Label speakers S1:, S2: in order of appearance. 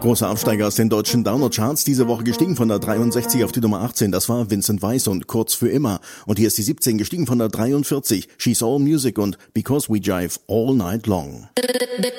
S1: Großer Absteiger aus den deutschen Download-Charts, diese Woche gestiegen von der 63 auf die Nummer 18, das war Vincent Weiss und Kurz für immer. Und hier ist die 17 gestiegen von der 43, She's All Music und Because We Jive All Night Long.